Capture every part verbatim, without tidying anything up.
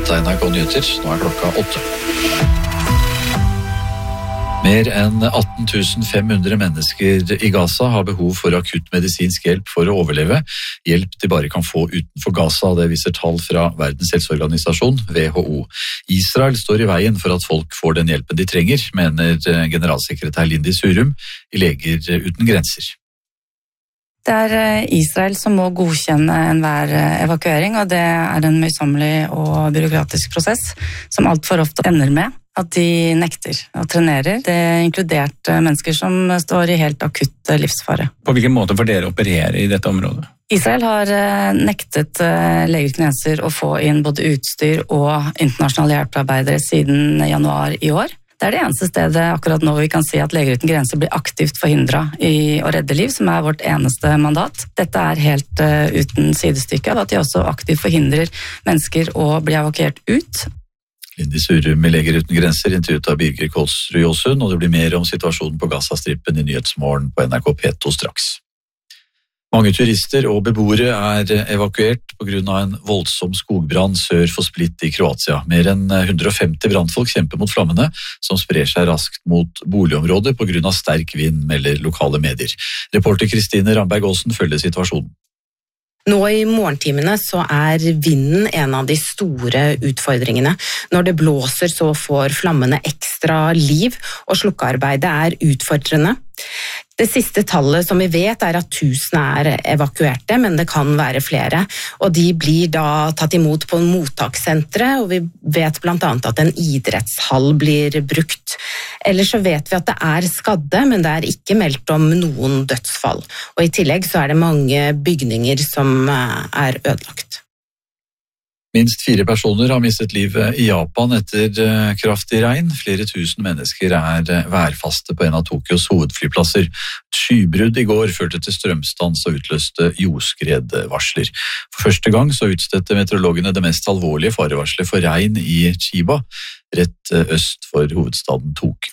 Dette er N R K Nyheter, nå er klokka åtte. Mer enn atten tusen fem hundre mennesker i Gaza har behov for akutt medisinsk hjelp for å overleve. Hjelp de bare kan få utenfor Gaza, det viser tall fra Verdens helseorganisasjon, W H O. Israel står i veien for at folk får den hjelpen de trenger, mener generalsekretær Lindy Surum i Leger uten grenser. Det er Israel som må godkjenne enhver evakuering, og det er en møysommelig og byråkratisk prosess som alt for ofte ender med at de nekter og trenerer. Det er inkludert mennesker som står i helt akutt livsfare. På hvilken måte får dere operere i dette området? Israel har nektet Leger uten grenser å få inn både utstyr og internasjonale hjelpearbeidere siden januar i år. Det er det eneste stedet akkurat nå vi kan si at Leger uten grenser blir aktivt forhindret i å redde liv, som er vårt eneste mandat. Dette er helt uh, uten sidestykke, at de også aktivt forhindrer mennesker å bli evakuert ut. Lindy Surum i Leger uten grenser, intervjuet av Birger Kolsrud Jåsund, og det blir mer om situasjonen på Gazastrippen i Nyhetsmorgen på N R K P to straks. Mange turister og beboere er evakuert på grunn av en voldsom skogbrann sør for Split i Kroatia. Mer enn hundre og femti brannfolk kjemper mot flammene, som sprer seg raskt mot boligområdet på grunn av sterk vind, melder lokale medier. Reporter Kristine Ramberg Aasen følger situasjonen. Nå i morgentimene så er vinden en av de store utfordringene. Når det blåser så får flammene ekstra liv, og slukkearbeidet er utfordrende. Det siste tallet som vi vet er at tusen er evakuerte, men det kan være flere. Og de blir da tatt imot på mottakssentre, og vi vet blant annet at en idrettshall blir brukt. Ellers så vet vi at det er skadde, men det er ikke meldt om noen dødsfall. Og i tillegg så er det mange bygninger som er ødelagt. Minst fire personer har mistet livet i Japan etter kraftig regn. Flere tusen mennesker er værfaste på en av Tokyos hovedflyplasser. Skybrudd i går førte til strømstans og utløste jordskredvarsler. For første gang så utstedte meteorologene det mest alvorlige farevarselet for regn i Chiba, rett øst for hovedstaden Tokyo.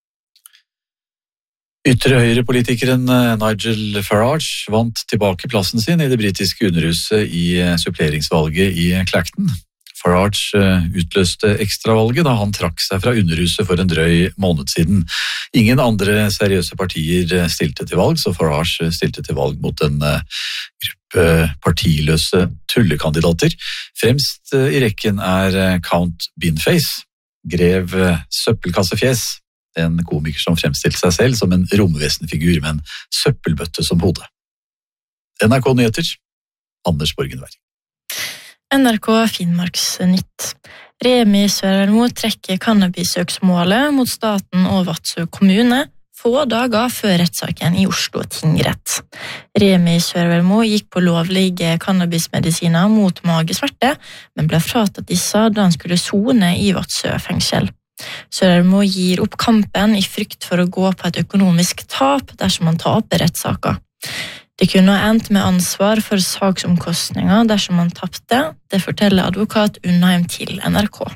Ytre høyrepolitikeren Nigel Farage vant tilbake plassen sin i det britiske underhuset i suppleringsvalget i Clacton. Farage utløste ekstravalget da han trakk seg fra underhuset for en drøy måned siden. Ingen andre seriøse partier stilte til valg, så Farage stilte til valg mot en gruppe partiløse tullekandidater. Fremst i rekken er Count Beanface, grev Søppelkassefjes, en komiker som fremstilte seg selv som en romvesenfigur med en søppelbøtte som hode. N R K Nyheter, Anders Borgenberg. N R K Finnmarksnytt. Remi Sørvelmo trekker cannabisøksmålet mot staten og Vadsø kommune få dager før rettssaken i Oslo tingrett. Remi Sørvelmo gikk på lovlige cannabismedisiner mot magesverte, men ble fratatt disse da han skulle sone i Vadsø fengsel. Sørvelmo gir opp kampen i frykt for å gå på et økonomisk tap dersom han taper rettssaker. Det kunne ha endt med ansvar for saksomkostninger dersom han tapte, det forteller advokat Undheim til N R K.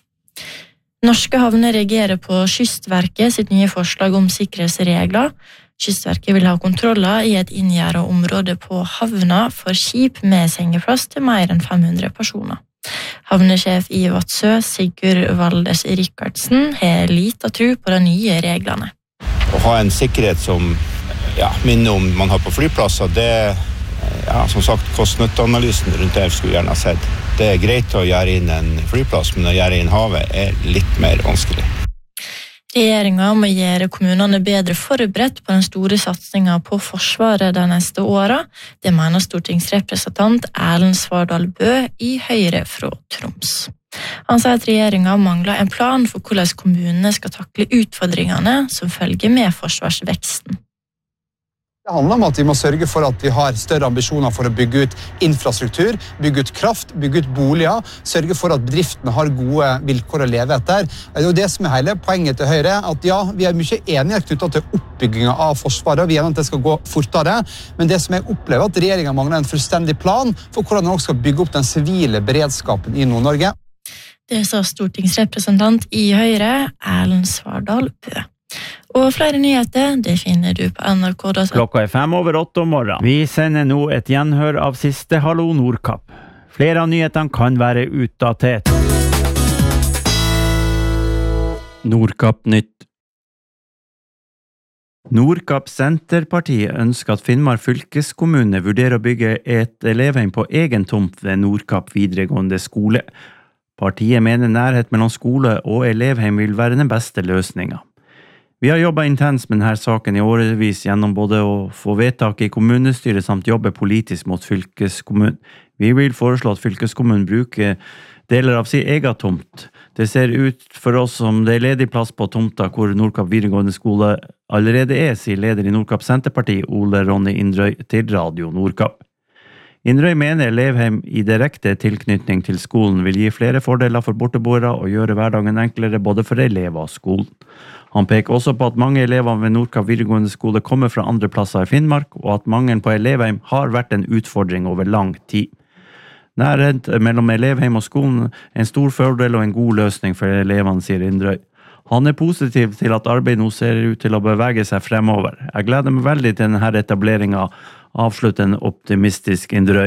Norske havner reagerer på Kystverket sitt nye forslag om sikkerhetsregler. Kystverket vil ha kontroller i et inngjerdet område på havna for skip med sengeplass til mer enn fem hundre personer. Havnesjef i Vadsø, Sigurd Valdes Rikardsen, har lite tro på de nye reglene. Å ha en sikkerhet som ja, minner om man har på flyplasser, det ja, som sagt, kost-nytte-analysen rundt det skulle jeg gjerne ha sett. Det er greit å gjøre inn en flyplass, men å gjøre inn havet er litt mer vanskelig. Regjeringen må gjøre kommunene bedre forberedt på den store satsingen på forsvaret de neste årene. Det mener stortingsrepresentant Erlend Svardal Bøe i Høyre fra Troms. Han sier at regjeringen mangler en plan for hvordan kommunene skal takle utfordringene som følger med forsvarsveksten. Det handler om at vi må sørge for at vi har større ambisjoner for å bygge ut infrastruktur, bygge ut kraft, bygge ut boliger, sørge for at bedriftene har gode vilkår å leve etter. Det er jo det som er hele poenget til Høyre, at ja, vi er mye enige knyttet til oppbyggingen av forsvaret, vi er enige at det skal gå fortere, men det som jeg opplever at regjeringen mangler en fullstendig plan for hvordan den også skal bygge opp den sivile beredskapen i Nord-Norge. Det sa stortingsrepresentant i Høyre, Erlend Svardal Bøe. Og flere nyheter, det finner du på N R K. Klokka er fem over åtte om morgenen. Vi sender nå et gjenhør av siste Hallo Nordkapp. Flere av nyhetene kan være utdatert. Nordkapp-nytt. Nordkapp Senterpartiet ønsker at Finnmark fylkeskommune vurderer å bygge et elevheim på egen tomt ved Nordkapp videregående skole. Partiet mener nærhet mellom skole og elevheim vil være den beste løsningen. Vi har jobbet intenst med denne saken i årevis gjennom både å få vedtak i kommunestyret samt jobbe politisk mot fylkeskommunen. Vi vil foreslå at fylkeskommunen bruker deler av sin egen tomt. Det ser ut for oss som det er ledig plass på tomta hvor Nordkapp videregående skole allerede er, sier leder i Nordkapp Senterparti, Ole Ronny Indrøy, til Radio Nordkapp. Indrøy mener elevheim i direkte tilknytning til skolen vil gi flere fordeler for borteboere og gjøre hverdagen enklere både for elever og skolen. Han peker også på at mange elever ved Nordkapp videregående skole kommer fra andre plasser i Finnmark, og at mangelen på elevheim har vært en utfordring over lang tid. Nærhet mellom elevheim og skolen er en stor fordel og en god løsning for elevene, sier Indrøy. Han er positiv til at arbeidet nå ser ut til å bevege seg fremover. Jeg gleder meg veldig til denne etableringen, avslutter en optimistisk Indrøy.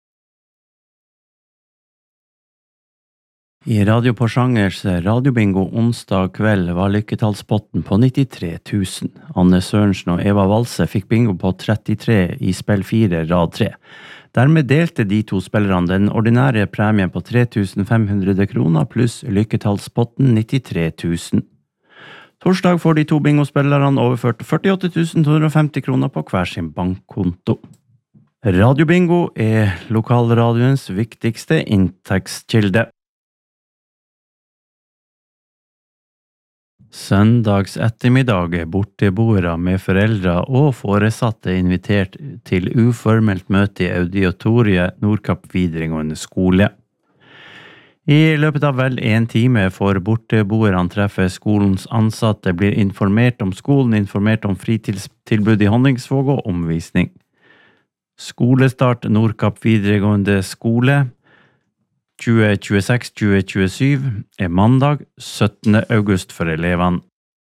I Radio Porsangers radiobingo onsdag kveld var lykketallspotten på nittitre tusen. Anne Sørensen og Eva Valse fikk bingo på trettitre i spill fire, rad tre. Dermed delte de to spillerne den ordinære premien på tre tusen fem hundre kroner pluss lykketallspotten nittitre tusen. Torsdag får de to bingospillerne overført førtiåtte tusen to hundre femti kroner på hver sin bankkonto. Radiobingo er lokalradioens viktigste inntektskilde. Søndags ettermiddag er borteboere med foreldre og foresatte invitert til uformelt møte i auditoriet Nordkapp videregående skole. I løpet av vel en time får borteboerne treffe skolens ansatte, blir informert om skolen, informert om fritidstilbud i Honningsvåg og omvisning. Skolestart Nordkapp videregående skole tjue tjueseks til tjue tjuesju er mandag syttende august for elevene.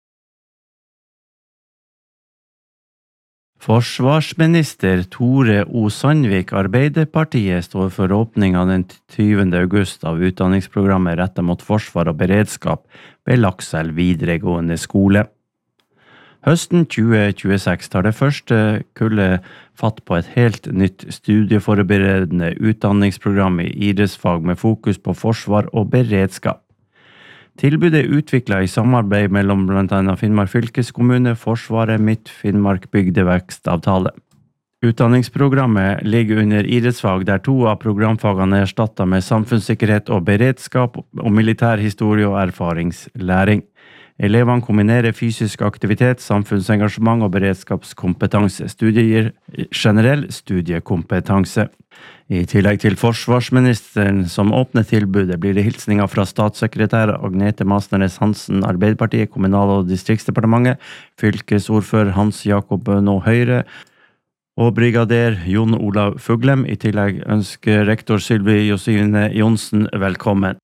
Forsvarsminister Tore O. Sandvik, Arbeiderpartiet, står for åpningen den tyvende august av utdanningsprogrammet rettet mot forsvar og beredskap ved Lakselv videregående skole. Høsten tjue tjueseks tar det første kullet fatt på et helt nytt studieforberedende utdanningsprogram i idrettsfag med fokus på forsvar og beredskap. Tilbudet er utviklet i samarbeid mellom blant annet Finnmark fylkeskommune, Forsvaret, Midt Finnmark bygdevekstavtale. Utdanningsprogrammet ligger under idrettsfag, der to av programfagene er erstattet med samfunnssikkerhet og beredskap og militærhistorie og erfaringslæring. Elevene kombinerer fysisk aktivitet, samfunnsengasjement og beredskapskompetanse. Studiet gir generell studiekompetanse. I tillegg til forsvarsministeren som åpner tilbudet, blir det hilsninger fra statssekretær Agnete Masneres Hansen, Arbeiderpartiet, Kommunal- og Distriktsdepartementet, fylkesordfører Hans Jakob Bøno Høyre og brigader Jon Olav Fuglem. I tillegg ønsker rektor Sylvi Josefine Jonsen velkommen.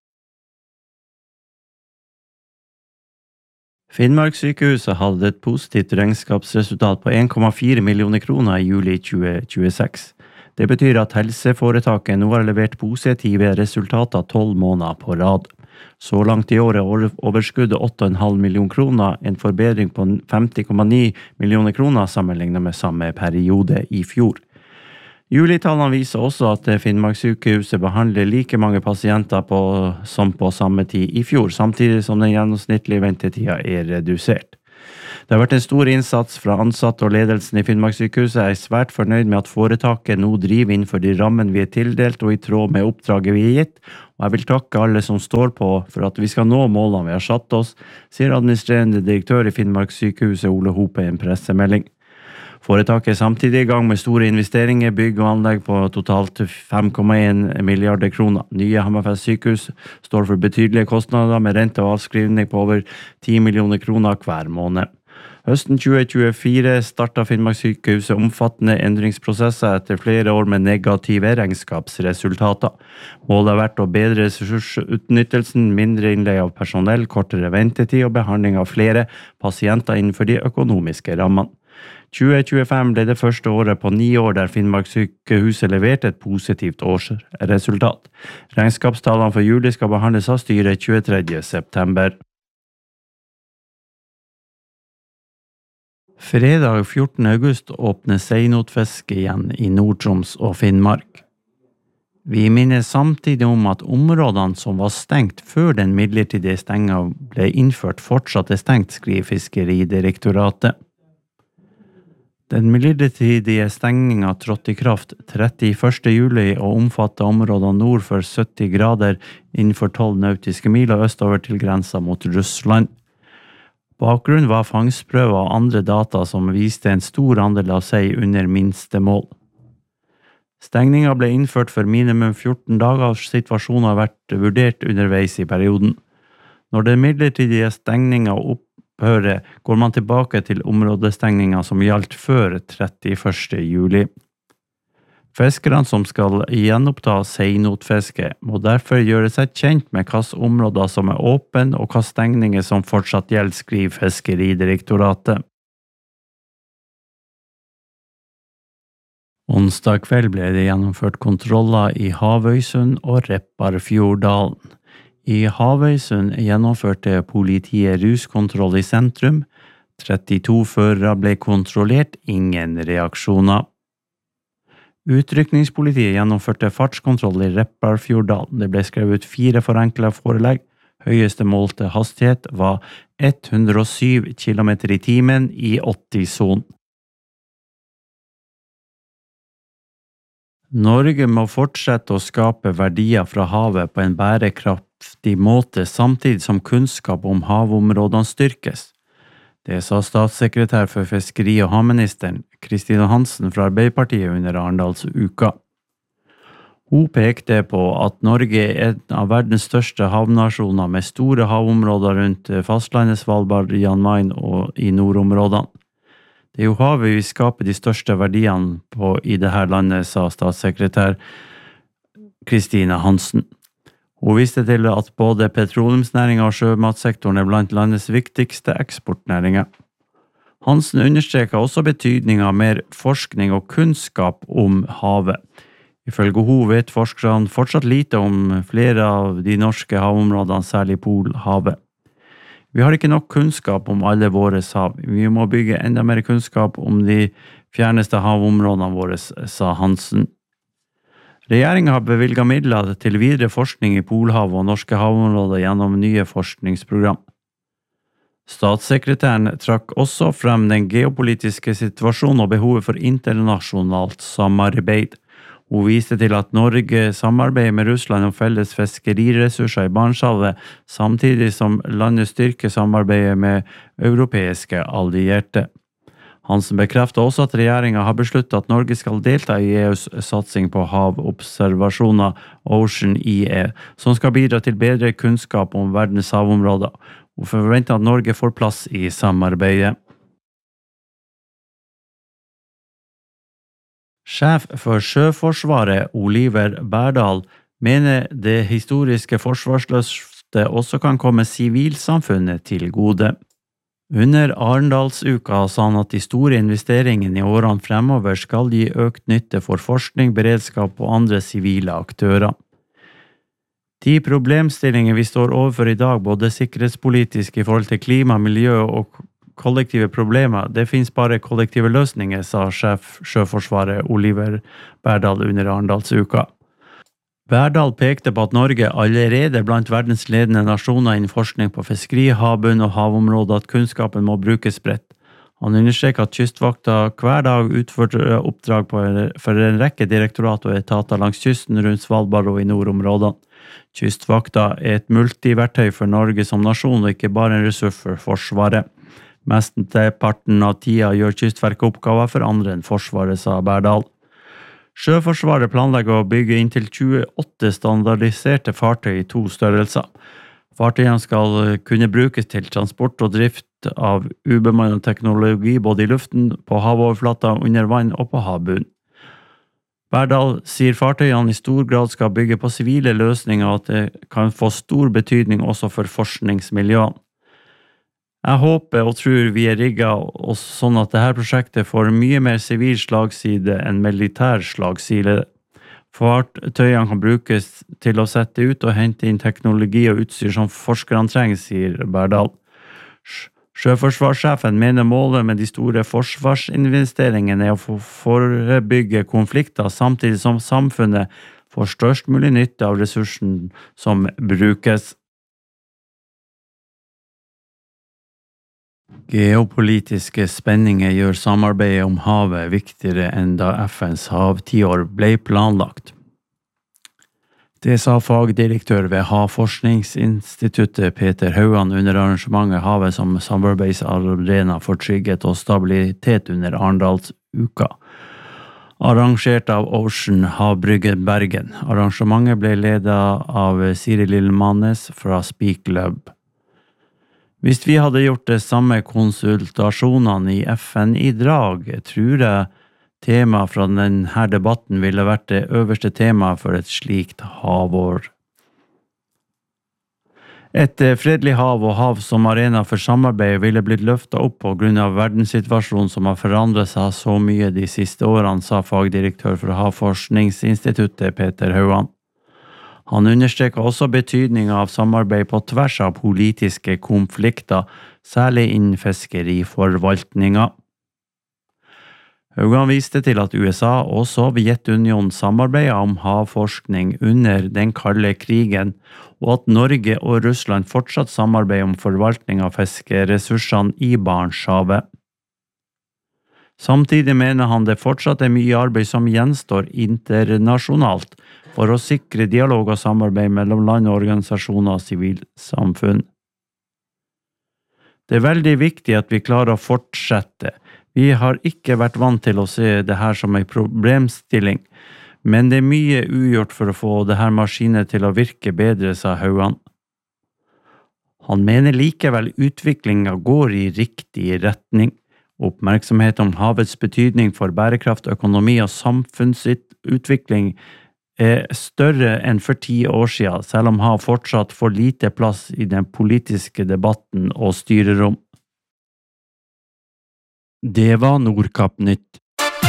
Finnmarkssykehuset hadde et positivt regnskapsresultat på en komma fire millioner kroner i juli tjue tjueseks. Det betyr at helseforetaket nå har levert positive resultater tolv måneder på rad. Så langt i år er overskuddet åtte komma fem millioner kroner, en forbedring på femti komma ni millioner kroner sammenlignet med samme periode i fjor. Julitallene viser også at Finnmarkssykehuset behandler like mange pasienter på, som på samme tid i fjor, samtidig som den gjennomsnittlige ventetiden er redusert. Det har vært en stor innsats fra ansatte og ledelsen i Finnmarkssykehuset. Jeg er svært fornøyd med at foretaket nå driver innenfor de rammen vi er tildelt og i tråd med oppdraget vi er gitt, og jeg vil takke alle som står på for at vi skal nå målene vi har satt oss, sier administrerende direktør i Finnmarkssykehuset Ole Hope i en pressemelding. Foretaket er samtidig i gang med store investeringer, bygg og anlegg på totalt fem komma en milliarder kroner. Nye Hammerfest sykehus står for betydelige kostnader med rente og avskrivning på over ti millioner kroner hver måned. Høsten tjue tjuefire startet Finnmarkssykehuset omfattende endringsprosesser etter flere år med negative regnskapsresultater. Målet har vært å bedre ressursutnyttelsen, mindre innleie av personell, kortere ventetid og behandling av flere pasienter innenfor de økonomiske rammene. tjue tjuefem ble det første året på ni år der Finnmarkssykehuset leverte et positivt årsresultat. Regnskapstallene for juli skal behandles av styret tjuetredje september. Fredag fjortende august åpner seinotfiske igjen i Nord-Troms og Finnmark. Vi minner samtidig om at områdene som var stengt før den midlertidige stenga ble innført fortsatt er stengt, skriver Fiskeridirektoratet. Den midlertidige stengninga trådte i kraft trettiførste juli og omfatter områdene nord for sytti grader innenfor tolv nautiske mil og østover til grensa mot Russland. Bakgrunnen var fangstprøver og andre data som viste en stor andel av sei under minstemål. Stengninga ble innført for minimum fjorten dager, og situasjonen har vært vurdert underveis i perioden. Når den midlertidige stengninga opphører, går man tilbake til områdestengninga som gjaldt før trettiførste juli. Fiskerne som skal gjenoppta seinotfiske, må derfor gjøre seg kjent med hvilke områder som er åpne og hvilke stengninger som fortsatt gjelder, skriver Fiskeridirektoratet. Onsdag kveld ble det gjennomført kontroller i Havøysund og Repparfjorddalen. I Havøysund gjennomførte politiet ruskontroll i sentrum. trettito førere ble kontrollert, ingen reaksjoner. Utrykningspolitiet gjennomførte fartskontroll i Repparfjorddalen. Det ble skrevet ut fire forenklet forelegg. Høyeste målte hastighet var hundre og syv kilometer i timen i åtti-sonen. Norge må fortsette å skape verdier fra havet på en bærekraftig måte, samtidig som kunnskap om havområdene styrkes. Det sa statssekretær for fiskeri- og havministeren, Kristina Hansen fra Arbeiderpartiet under Arendalsuka. Hun pekte på at Norge er en av verdens største havnasjoner med store havområder rundt fastlandet, Svalbard, Jan Mayen og i nordområdene. Det er jo havet vi skaper de største verdiene på i dette landet, sa statssekretær Kristina Hansen. Hun viste til at både petroleumsnæringen og sjømatsektoren er blant landets viktigste eksportnæringer. Hansen understreker også betydningen av mer forskning og kunnskap om havet. Ifølge hun vet forskerne fortsatt lite om flere av de norske havområdene, særlig Polhavet. Vi har ikke nok kunnskap om alle våre hav. Vi må bygge enda mer kunnskap om de fjerneste havområdene våre, sa Hansen. Regjeringen har bevilget midler til videre forskning i Polhavet og norske havområder gjennom nye forskningsprogram. Statssekretæren trakk også frem den geopolitiske situasjonen og behovet for internasjonalt samarbeid. Hun viste til at Norge samarbeider med Russland om felles fiskeriressurser i Barentshavet, samtidig som landet styrker samarbeidet med europeiske allierte. Hansen bekreftet også at regjeringen har besluttet at Norge skal delta i E U's satsing på havobservasjoner, Ocean E A, som skal bidra til bedre kunnskap om verdens havområder. Hun forventer at Norge får plass i samarbeidet. Sjef for Sjøforsvaret, Oliver Berdal, mener det historiske forsvarsløftet også kan komme sivilsamfunnet til gode. Under Arendalsuka sa han at de store investeringene i årene fremover skal gi økt nytte for forskning, beredskap og andre sivile aktører. De problemstillinger vi står overfor i dag, både sikkerhetspolitisk i forhold til klima, miljø og kollektive problemer, det finnes bare kollektive løsninger, sa sjef Sjøforsvaret Oliver Berdal under Arendalsuka. Berdal pekte på at Norge allerede blant verdens ledende nasjoner innen forskning på fiskeri, havbunn og havområder, at kunnskapen må brukes bredt. Han understreker at Kystvakta hver dag utfører oppdrag på, for en rekke direktorat og etater langs kysten rundt Svalbard og i nordområdene. Kystvakta er et multiverktøy for Norge som nasjon og ikke bare en ressurs for Forsvaret. Mesteparten av tida gjør Kystverket oppgaver for andre enn Forsvaret, sa Berdal. Sjøforsvaret planlegger å bygge inntil tjueåtte standardiserte fartøy i to størrelser. Fartøyene skal kunne brukes til transport og drift av ubemannet teknologi både i luften, på havoverflata, under vann og på havbunnen. Berdal sier fartøyene i stor grad skal bygge på sivile løsninger og at det kan få stor betydning også for forskningsmiljøene. Jeg håper og tror vi er rigget sånn at dette prosjektet får mye mer sivil slagside enn militær slagside. Fartøyene kan brukes til å sette ut og hente inn teknologi og utstyr som forskerne trenger, sier Berdal. Sjøforsvarssjefen mener målet med de store forsvarsinvesteringene er å forebygge konflikter, samtidig som samfunnet får størst mulig nytte av ressursen som brukes. Geopolitiske spenninger gjør samarbeidet om havet viktigere enn da F N's havtiår ble planlagt. Det sa fagdirektør ved Havforskningsinstituttet Peter Hauan under arrangementet Havet som samarbeidsarena for trygghet og stabilitet under Arendalsuka, arrangert av Ocean Havbrygge Bergen. Arrangementet ble ledet av Siri Lillmannes fra Speak Club. Hvis vi hadde gjort det samme konsultasjonene i F N i drag, tror jeg tema fra denne debatten ville vært det øverste temaet for et slikt havår. Et fredelig hav og hav som arena for samarbeid ville blitt løftet opp på grunn av verdenssituasjonen som har forandret seg så mye de siste årene, sa fagdirektør for Havforskningsinstituttet Peter Hauan. Han understreker også betydningen av samarbeid på tvers av politiske konflikter, særlig innen fiskeriforvaltninga. Haugan viste til at U S A og Sovjetunionen samarbeidet om havforskning under den kalde krigen, og at Norge og Russland fortsatt samarbeider om forvaltning av fiskeressursene i Barentshavet. Samtidig mener han det fortsatt er mye arbeid som gjenstår internasjonalt for å sikre dialog og samarbeid mellom land og organisasjoner og sivilsamfunn. Det er veldig viktig at vi klarer å fortsette. Vi har ikke vært vant til å se det her som en problemstilling, men det er mye ugjort for å få det her maskinet til å virke bedre, sa Hauan. Han mener likevel utviklingen går i riktig retning. Oppmerksomhet om havets betydning for bærekraft, økonomi og samfunnsutvikling er større enn for ti år siden, selv om hav fortsatt får lite plass i den politiske debatten og styrerom. Det var Nordkapp Nytt.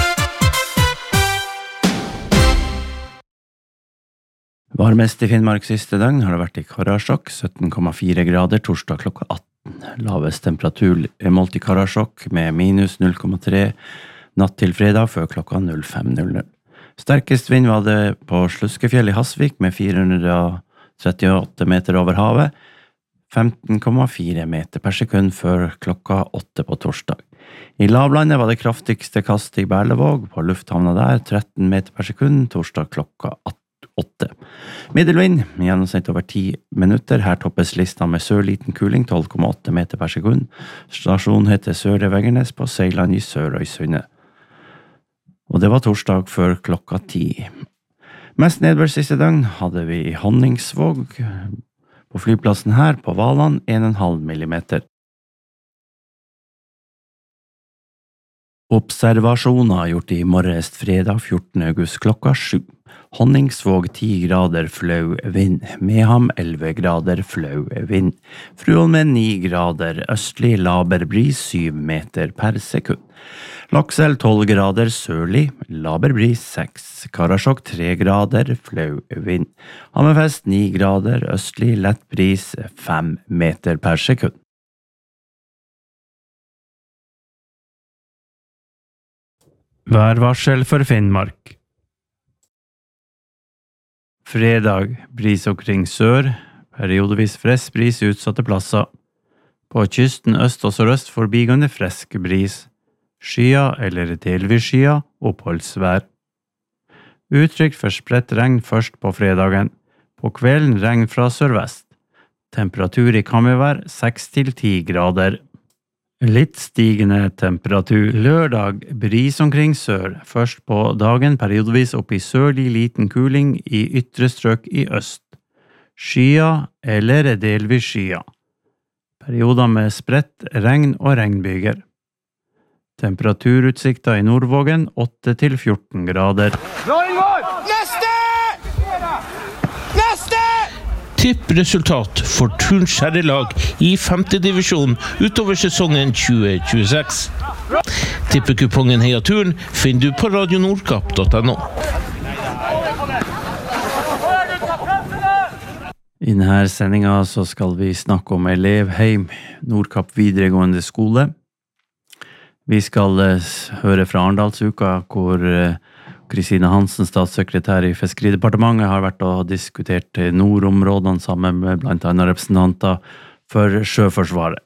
Varmest i Finnmark siste døgn har det vært i Karasjok, sytten komma fire grader, torsdag klokka atten. Lavest temperatur er målt i Karasjok med minus null komma tre natt til fredag før klokka null fem null null. Sterkest vind var det på Sluskefjell i Hasvik med fire hundre trettiåtte meter over havet, femten komma fire meter per sekund før klokka åtte på torsdag. I lavlandet var det kraftigste kastet i Berlevåg, på lufthavna der, tretten meter per sekund, torsdag klokka åtte. Middelvind, gjennomsnitt over ti minutter, her toppes lista med sørliten kuling, tolv komma åtte meter per sekund. Stasjonen heter Søre Vegernes på Seiland i Sørøysundet. Og det var torsdag før klokka ti. Mest nedbør siste døgn hadde vi i Honningsvåg, på flyplassen her på Valand, en komma fem millimeter. Observasjoner gjort i morges fredag fjortende august klokka sju. Honningsvåg ti grader flau vind, Meham elleve grader flau vind, Fruholmen ni grader østlig laber bris syv meter per sekund, Lakselv tolv grader sørlig, laber bris seks, Karasjok tre grader flau vind, Hammerfest ni grader østlig lett bris fem meter per sekund. Værvarsel for Finnmark. Fredag, bris omkring sør, periodevis frisk bris utsatte plasser. På kysten øst og sørøst forbigående frisk bris. Skya eller delvis skya, oppholdsvær. Utrygt for spredt regn først på fredagen. På kvelden regn fra sørvest. Temperatur i kammervær seks til ti grader. Litt stigende temperatur. Lørdag, bris omkring sør. Først på dagen periodevis opp i sørlig liten kuling i ytre strøk i øst. Skya eller delvis skya. Perioder med spredt regn og regnbyger. Temperaturutsikta i Nordvågen åtte til fjorten grader. Neste! Neste! Tippresultat for Turns herrelag i femte divisjon utover sesongen tjue tjueseks. Tippekupongen Heia Turn finner du på radio nordkapp punktum no. I denne sendingen så skal vi snakke om elevheim, Nordkapp videregående skole. Vi skal uh, høre fra Arendalsuka, hvor Kristine uh, Hansen, statssekretær i Fiskeridepartementet, har vært og diskutert nordområdene sammen med blant annet representanter for Sjøforsvaret.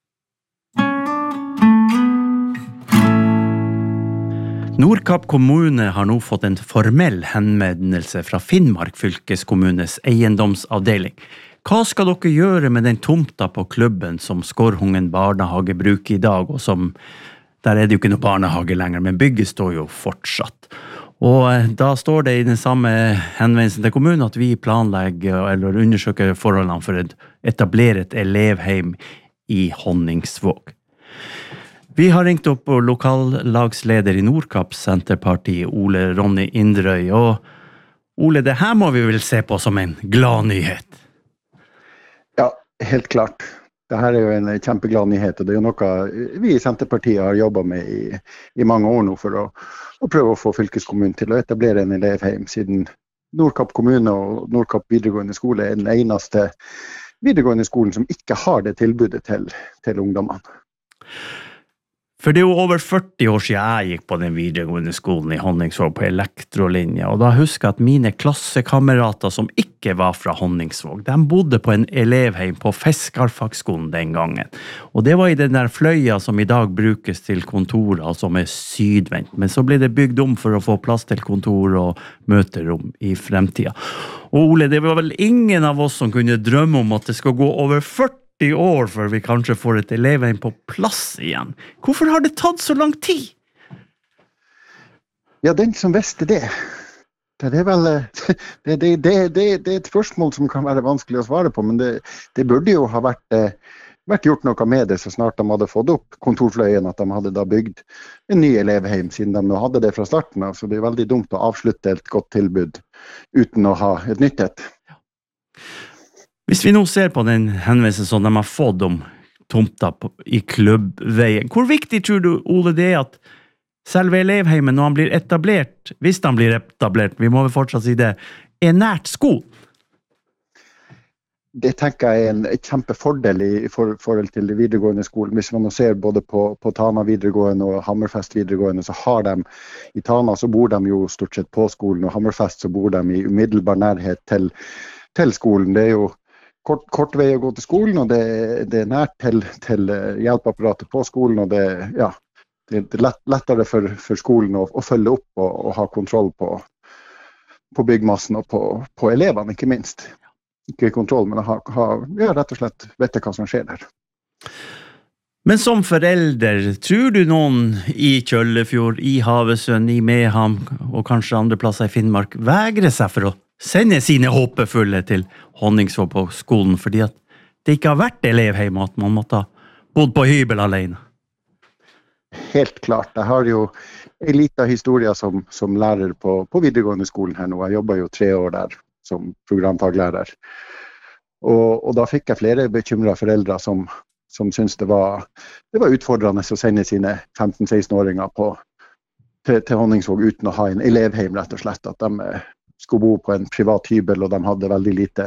Nordkapp kommune har nå fått en formell henvendelse fra Finnmark fylkeskommunes eiendomsavdeling. Hva skal dere gjøre med den tomta på klubben som Skorhungen barnehage bruker i dag, og som, der er det jo ikke noe barnehage lenger, men bygget står jo fortsatt. Og da står det i den samme henvendelsen til kommunen at vi planlegger eller undersøker forholdene for å etablere et elevheim i Honningsvåg. Vi har ringt opp på lokallagsleder i Nordkapp Senterparti, Ole Ronny Indrøy, og Ole, det her må vi vel se på som en glad nyhet? Ja, helt klart. Det her er jo en kjempeglad nyhet, og det er jo noe vi i Senterpartiet har jobbet med i, i mange år nå for å, å prøve å få fylkeskommunen til å etablere en elevheim, siden Nordkapp kommune og Nordkapp videregående skole er den eneste videregående skolen som ikke har det tilbudet til, til ungdommene. For det er jo over førti år siden jeg gikk på den videregående skolen i Honningsvåg på elektrolinja, og da husker jeg at mine klassekamerater som ikke var fra Honningsvåg, de bodde på en elevheim på Fiskarfagsskolen den gangen. Og det var i den der fløya som i dag brukes til kontorer, som er sydvendt, men så ble det bygd om for å få plass til kontor og møterom i fremtiden. Og Ole, det var vel ingen av oss som kunne drømme om at det skal gå over førti år før vi kanskje får et elevheim på plass igjen. Hvorfor har det tatt så lang tid? Ja, den som visste det. Det er vel det, det, det, det, det er et spørsmål som kan være vanskelig å svare på, men det, det burde jo ha vært, vært gjort noe med det så snart de hadde fått opp kontorfløyen, at de hadde da bygd en ny elevheim, siden de nå hadde det fra starten av. Så det er veldig dumt å avslutte et godt tilbud uten å ha et nytt et. Hvis vi nå ser på den henvendelsen som de har fått om tomta på, i klubbveien, hvor viktig tror du, Ole, det er at selve elevheimen, når han blir etablert, hvis han blir etablert, vi må vel fortsatt si det, er nært skolen? Det tenker jeg er en kjempefordel i for, forhold til de videregående skolen. Hvis man ser både på, på Tana videregående og Hammerfest videregående, så har de, i Tana så bor de jo stort sett på skolen, og Hammerfest så bor de i umiddelbar nærhet til, til skolen. Det er jo Kort, kort vei å gå til skolen, og det, det er nært til, til hjelpeapparatet på skolen, og det, ja, det er lett, lettere for, for skolen å, å følge opp og, og ha kontroll på, på byggmassen og på, på elevene, ikke minst. Ikke kontroll, men å ha, ha, ja, rett og slett vite hva som skjer der. Men som forelder, tror du noen i Kjøllefjord, i Havøysund, i Meham og kanskje andre plasser i Finnmark vegrer seg for å sende sine håpefulle til Honningsvåg på skolen, fordi at det ikke har vært elevheim, at man måtte ha bodd på hybel alene? Helt klart. Jeg har jo en liten historie som, som lærer på, på videregående skolen her nå. Jeg jobber jo tre år der som programfaglærer. Og, og da fikk jeg flere bekymrede foreldre som, som syntes det var, det var utfordrende å sende sine femten-seksten-åringer på, til, til Honningsvåg uten å ha en elevheim, rett og slett. At de skulle bo på en privat hybel, og de hadde veldig lite,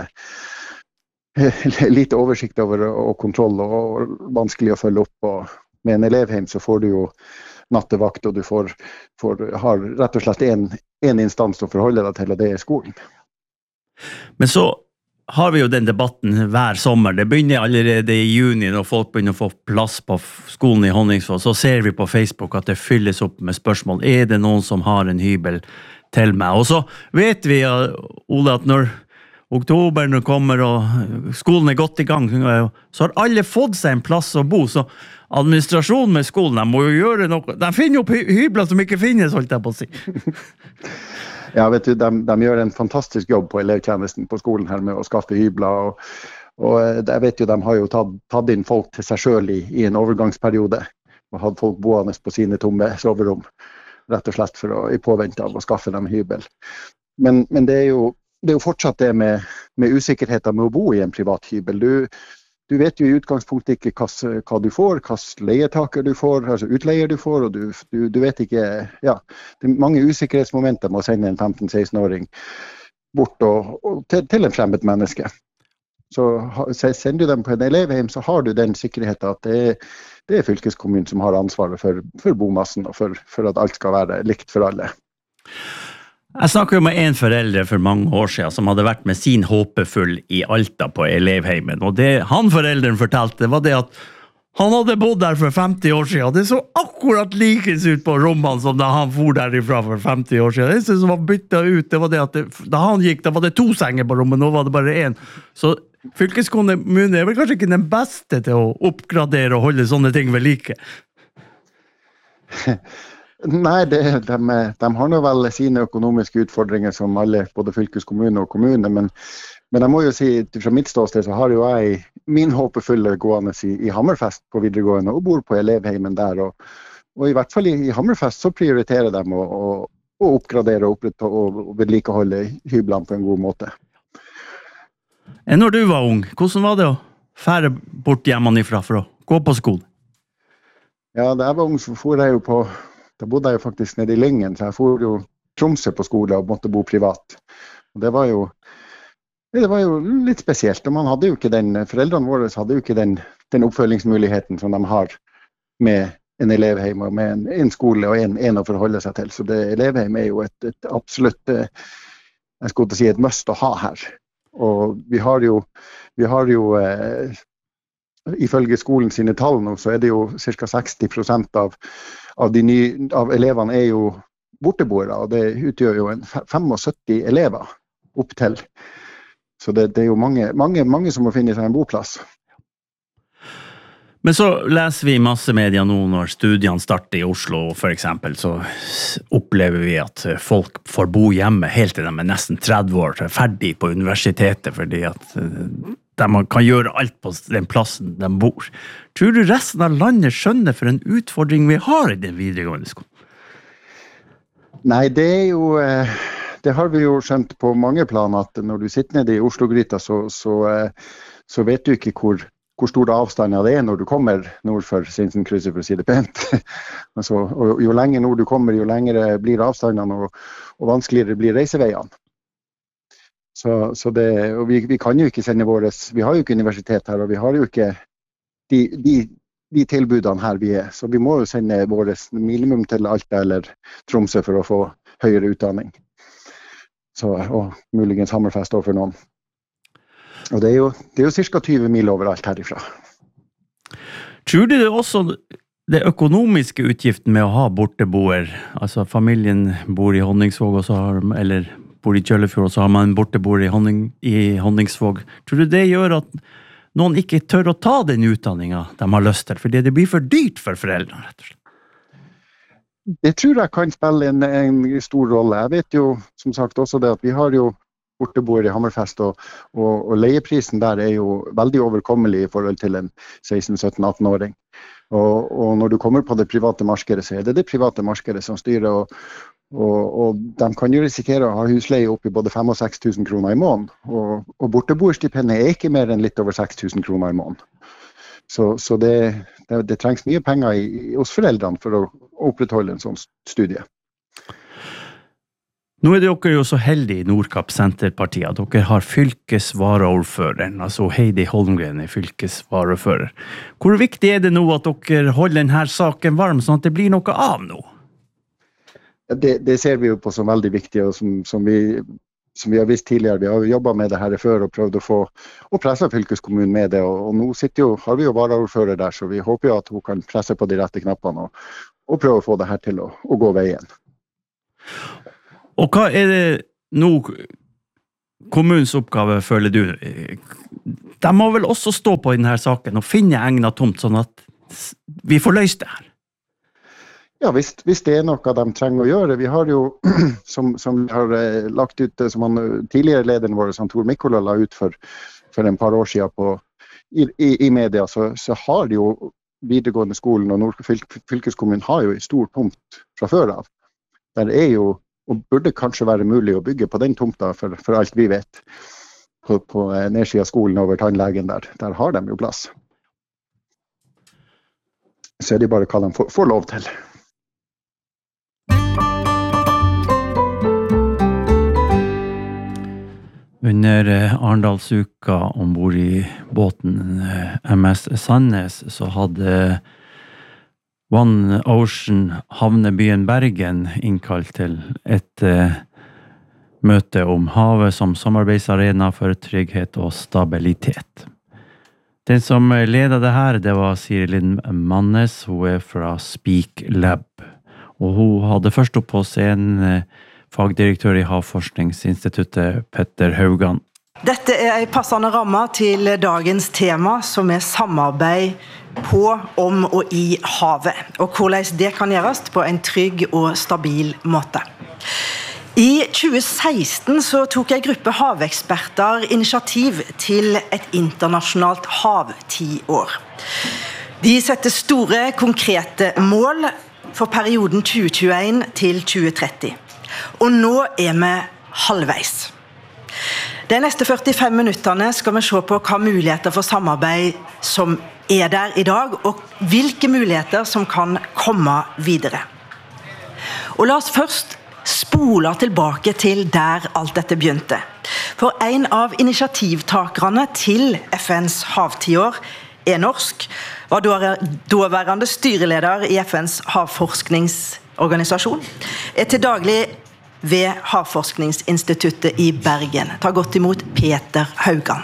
lite oversikt over og kontroll, og vanskelig å følge opp. Og med en elevheim så får du jo nattevakt, og du får, får, har rett og slett en, en instans å forholde deg til, og det er skolen. Men så har vi jo den debatten hver sommer. Det begynner allerede i juni, når folk begynner å få plass på skolen i Honningsvåg. Så ser vi på Facebook at det fylles opp med spørsmål. Er det noen som har en hybel til meg? Og så vet vi, Ole, at når oktoberen kommer og skolen er godt i gang, så har alle fått seg en plass å bo. Så administrasjonen med skolen, de må jo gjøre noe. De finner jo hybler som ikke finnes, holdt jeg på å si. Ja, vet du, de, de gjør en fantastisk jobb på elevtjenesten på skolen her med å skaffe hybler, og, og jeg vet jo, de har jo tatt, tatt inn folk til seg selv i, i en overgangsperiode, og hadde folk boende på sine tomme soverom, rett og slett for å, i påvente av å skaffe dem hybel. Men, men det, er jo, det er jo fortsatt det med, med usikkerheten med å bo i en privat hybel. Du, du vet jo i utgangspunktet ikke hva, hva du får, hva leietaker du får, altså utleier du får, og du, du, du vet ikke, ja, det er mange usikkerhetsmomenter med å sende en femten-seksten-åring bort og, og til, til en fremmed menneske. så, så sender du dem på en elevheim, så har du den sikkerheten at det er, det er fylkeskommunen som har ansvaret for, for bomassen, og for, for at alt skal være likt for alle. Jeg snakket jo med en foreldre for mange år siden som hadde vært med sin håpefull i Alta på elevheimen, og det han foreldren fortalte var det at han hadde bodd der for femti år siden, og det så akkurat likens ut på rommene som da han for derifra for femti år siden. Det som var byttet ut, det var det at det, da han gikk, da var det to senger på rommet, nå var det bare en. Så fylkeskommunen er vel kanskje ikke den beste til å oppgradere og holde sånne ting ved like. Nei, det, de, de har nå vel sine økonomiske utfordringer som alle, både fylkeskommune og kommune, men, men jeg må jo si, fra mitt ståsted så har jo jeg min håpefulle gående i, i Hammerfest på videregående og bor på elevheimen der, og, og i hvert fall i, i Hammerfest så prioriterer de å, å, å oppgradere og, og, og vedlikeholde hyblene på en god måte. Når du var ung, hvordan var det å fære bort hjemmefra for å gå på skolen? Ja, da jeg var ung så for jeg jo på Da bodde jeg jo faktisk nede i Lyngen, så jeg for jo Tromsø på skole og måtte bo privat. Og det var jo, det var jo litt spesielt, og man hadde jo ikke den, foreldrene våre hadde jo ikke den, den oppfølgingsmuligheten som de har med en elevheim og med en, en skole og en, en å forholde seg til. Så det, elevheim er jo et, et absolutt, jeg skulle til å si et must å ha her. Og vi har jo, vi har jo eh, ifølge skolen sine tall nå, så er det jo ca. seksti prosent av Av, de nye, av elevene er jo borteboere, og det utgjør jo en syttifem elever opp til. Så det, det er jo mange, mange, mange som må finne seg en boplass. Men så leser vi i massemedia nå når studiene starter i Oslo, for eksempel, så opplever vi at folk får bo hjemme helt til de er nesten tretti år, ferdig på universitetet, fordi at der man kan gjøre alt på den plassen de bor. Tror du resten av landet skjønner for en utfordring vi har i den videregående skolen? Nei, det er jo, det har vi jo skjønt på mange plan, at når du sitter nede i Oslo-gryta, så, så, så vet du ikke hvor, hvor store avstander det er når du kommer nord for Sinsenkrysset, for å si det pent. Altså, og jo lenger nord du kommer, jo lengre blir avstandene, og, og vanskeligere blir reiseveiene. Så, så det, og vi, vi kan jo ikke sende våres, vi har jo ikke universitet her, og vi har jo ikke de, de, de tilbudene her vi er. Så vi må jo sende våres minimum til Alta eller Tromsø for å få høyere utdanning. Så, og muligens Hammerfest også for noen. Og det er jo, det er jo cirka tyve mil overalt herifra. Tror du det også det økonomiske utgiften med å ha borteboer, altså familien bor i Honningsvåg, og så har, eller bor i Kjøllefjord, og så har man en borteboer i, Honning, i Honningsvåg. Tror du det gjør at noen ikke tør å ta den utdanningen de har lyst til, fordi det blir for dyrt for foreldrene, rett og slett? Det tror jeg kan spille en, en stor rolle. Jeg vet jo, som sagt, også det at vi har jo borteboer i Hammerfest, og, og, og leieprisen der er jo veldig overkommelig i forhold til en seksten sytten atten-åring. Og, og når du kommer på det private markedet, så er det det private markedet som styrer, og Og, og de kan jo risikere å ha husleie opp i både fem og seks tusen kroner i måneden. Og, og borteboerstipendet er ikke mer enn litt over seks tusen kroner i måneden. Så, så det, det, det trengs mye penger i, hos foreldrene for å opprettholde en sånn studie. Nå er dere jo så heldige i Nordkapp Senterpartiet at dere har fylkesvaraordføreren, altså Heidi Holmgren er fylkesvaraordfører. Hvor viktig er det nå at dere holder denne saken varm, sånn at det blir noe av nå? Det, det ser vi jo på som veldig viktig, og som, som, vi, som vi har visst tidligere. Vi har jo jobbet med det her før og prøvd å få og presse fylkeskommunen med det, og, og nå sitter jo, har vi jo varaordfører der, så vi håper jo at hun kan presse på de rette knappene og, og prøve å få det her til å, å gå veien. Og hva er det nå kommunens oppgave, føler du? De må vel også stå på i denne saken og finne egnet tomt, sånn at vi får løst det her? Ja, hvis, hvis det er noe de trenger å gjøre. Vi har jo, som, som vi har eh, lagt ut, som han, tidligere lederen vår, som Tor Mikkola la ut for, for en par år siden på, i, i, i media, så, så har jo videregående skolen og Nord fylkeskommunen har jo en stor tomt fra før av. Der er jo, og burde kanskje være mulig å bygge på den tomta for, for alt vi vet. På, på nedsiden av skolen over tannlegen der. Der har de jo plass. Så er det bare hva de får, får lov til. Under Arendalsuka ombord i båten M S Sandnes så hadde One Ocean havnebyen Bergen innkalt til et uh, møte om havet som samarbeidsarena for trygghet og stabilitet. Den som ledet det her, det var Sirilin Mannes, hun er fra Speak Lab. Og hun hadde først opp på scenen fagdirektør i Havforskningsinstituttet, Petter Haugan. Dette er en passende ramme til dagens tema, som er samarbeid på, om og i havet, og hvordan det kan gjøres på en trygg og stabil måte. I tjue seksten så tok en gruppe haveksperter initiativ til et internasjonalt havtiår. De setter store, konkrete mål for perioden tjue tjueen til tjue tretti. Og nå er vi halvveis. De neste førtifem minutterne skal vi se på hva muligheter for samarbeid som er der i dag, og hvilke muligheter som kan komme videre. Og la oss først spole tilbake til der alt dette begynte. For en av initiativtakerne til F N's havtiår er norsk, var daværende styreleder i F N's havforskningsorganisasjon, er til daglig ved Havforskningsinstituttet i Bergen. Ta godt imot Petter Haugan.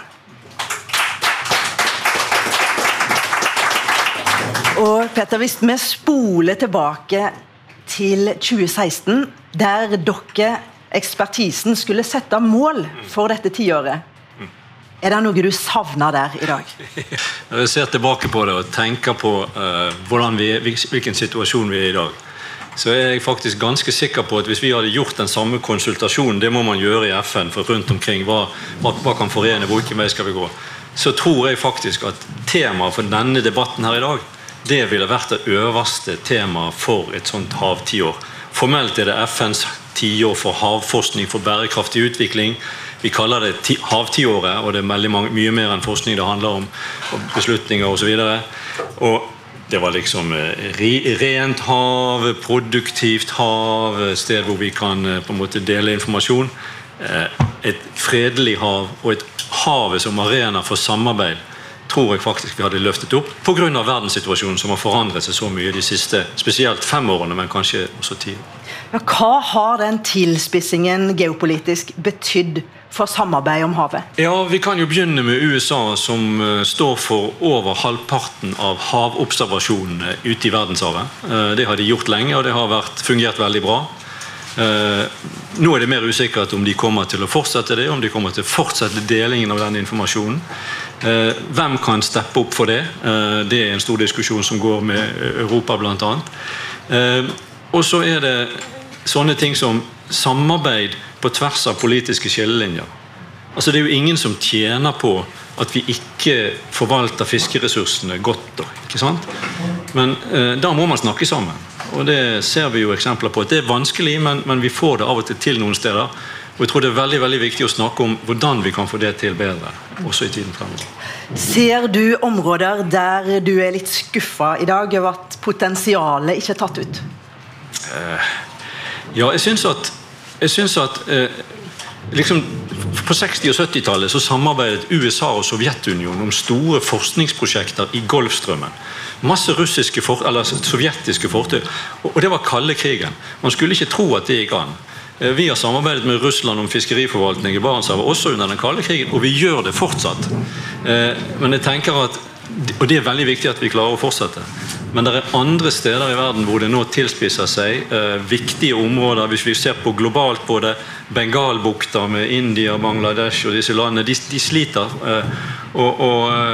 Og Petter, hvis vi spoler tilbake til tjue seksten, der dere, ekspertisen, skulle sette mål for dette tiåret, er det noe du savner der i dag? Når jeg ser tilbake på det og tenker på uh, hvordan vi, hvilken situasjon vi er i dag, så er jeg faktisk ganske sikker på at hvis vi hadde gjort den samme konsultasjonen, det må man gjøre i F N for rundt omkring, hva, hva, hva kan forene, hvilken vei skal vi gå, så tror jeg faktisk at temaet for denne debatten her i dag, det ville vært det øverste temaet for et sånt havtiår. Formelt er det F N's tiår for havforskning for bærekraftig utvikling. Vi kaller det ti, havtiåret, og det er veldig mange, mye mer enn forskning det handler om, og beslutninger og så videre. Og det var liksom rent hav, produktivt hav, sted hvor vi kan på en måte dele informasjon. Et fredelig hav og et hav som arena for samarbeid tror jeg faktisk vi hadde løftet opp på grunn av verdenssituasjonen som har forandret seg så mye de siste, spesielt fem årene, men kanskje også ti. Ja, hva har den tilspissingen geopolitisk betydd for samarbeid om havet? Ja, vi kan jo begynne med U S A, som står for over halvparten av havobservasjonene ute i verdenshavet. Det har de gjort lenge, og det har vært, fungert veldig bra. Nå er det mer usikkert om de kommer til å fortsette det, om de kommer til å fortsette delingen av den informasjonen. Hvem kan steppe opp for det? Det er en stor diskusjon som går med Europa blant annet. Og så er det sånne ting som samarbeid på tvers av politiske skillelinjer. Altså det er jo ingen som tjener på at vi ikke forvalter fiskeressursene godt, ikke sant? Men eh, da må man snakke sammen. Og det ser vi jo eksempler på. Det er vanskelig, men, men vi får det av og til til noen steder. Og jeg tror det er veldig, veldig viktig å snakke om hvordan vi kan få det til bedre, også i tiden fremover. Ser du områder der du er litt skuffet i dag over at potensialet ikke er tatt ut? Eh, ja, jeg synes at, jeg synes at eh, liksom på seksti- og syttitallet så samarbeidet U S A og Sovjetunionen om store forskningsprosjekter i Golfstrømmen. Masse russiske, for, eller sovjetiske fortøy, og det var kalde krigen. Man skulle ikke tro at det gikk an. Vi har samarbeidet med Russland om fiskeriforvaltning i Barentshavet også under den kalde krigen, og vi gjør det fortsatt. Men jeg tenker at, og det er veldig viktig at vi klarer å fortsette, men det er andre steder i verden hvor det nå tilspisser seg viktige områder. Hvis vi ser på globalt på det, Bengalbukta med India, Bangladesh og disse landene, de, de sliter. Og,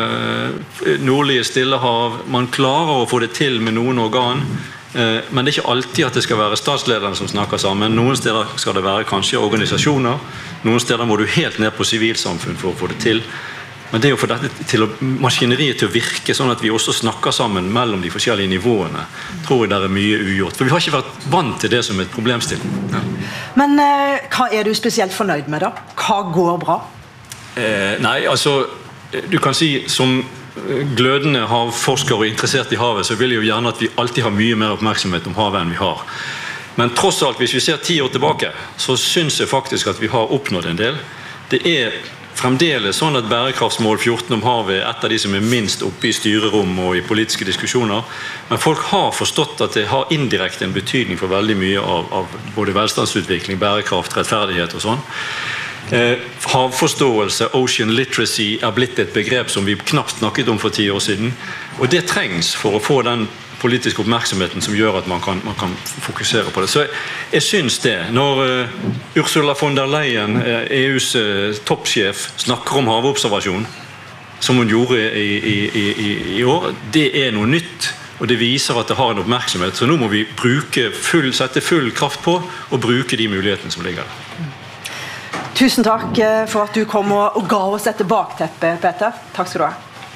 og nordlige Stillehav, man klarer å få det til med noen organ, men det er ikke alltid at det skal være statslederne som snakker sammen. Noen steder skal det være kanskje organisasjoner, noen steder må du helt ned på sivilsamfunn for å få det til. Men det er jo for dette til å, maskineriet til å virke sånn at vi også snakker sammen mellom de forskjellige nivåene, tror jeg det er mye ugjort. For vi har ikke vært vant til det som et problemstilling. Ja. Men eh, hva er du spesielt fornøyd med da? Hva går bra? Eh, nei, altså, du kan si som glødende havforskere og interessert i havet, så vil jeg jo gjerne at vi alltid har mye mer oppmerksomhet om havet enn vi har. Men tross alt, hvis vi ser ti år tilbake, så synes jeg faktisk at vi har oppnådd en del. det er fremdeles sånn at bærekraftsmål fjorten om havet er et av de som er minst oppe i styrerom og i politiske diskusjoner, men folk har forstått at det har indirekte en betydning for veldig mye av, av både velstandsutvikling, bærekraft, rettferdighet og sånn. Eh, havforståelse, ocean literacy, er blitt et begrep som vi knapt snakket om for ti år siden, og det trengs for å få den politiske oppmerksomheten som gjør at man kan, man kan fokusere på det. Så jeg, jeg synes det. Når uh, Ursula von der Leyen, uh, E U's uh, toppsjef, snakker om havobservasjon, som hun gjorde i, i, i, i år, det er noe nytt, og det viser at det har en oppmerksomhet. Så nå må vi bruke full, sette full kraft på og bruke de mulighetene som ligger der. Tusen takk for at du kom og, og ga oss et bakteppe, Peter. Takk skal du ha.